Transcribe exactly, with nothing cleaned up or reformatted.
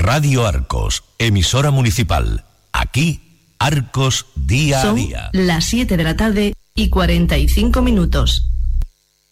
Radio Arcos, emisora municipal. Aquí, Arcos día Son a día. Las siete de la tarde y cuarenta y cinco minutos.